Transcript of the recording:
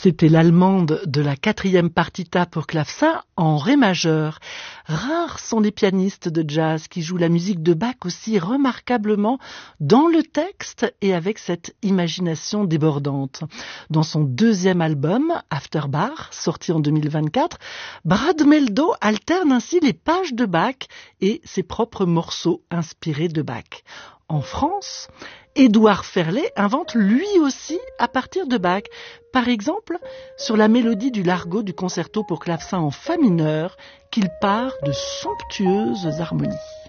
C'était l'allemande de la 4e partita pour clavecin en ré majeur. Rares sont les pianistes de jazz qui jouent la musique de Bach aussi remarquablement dans le texte et avec cette imagination débordante. Dans son 2e album, After Bach, sorti en 2024, Brad Mehldau alterne ainsi les pages de Bach et ses propres morceaux inspirés de Bach. En France, Édouard Ferlet invente lui aussi à partir de Bach, par exemple sur la mélodie du largo du concerto pour clavecin en fa mineur qu'il part de somptueuses harmonies.